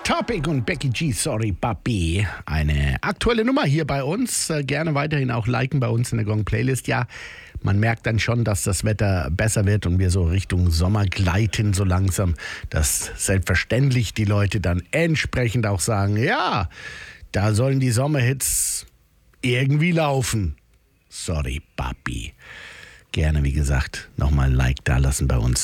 Topic und Becky G, sorry Papi. Eine aktuelle Nummer hier bei uns. Gerne weiterhin auch liken bei uns in der Gong-Playlist. Ja, man merkt dann schon, dass das Wetter besser wird und wir so Richtung Sommer gleiten so langsam, dass selbstverständlich die Leute dann entsprechend auch sagen, ja, da sollen die Sommerhits irgendwie laufen. Sorry Papi. Gerne, wie gesagt, nochmal ein Like da lassen bei uns.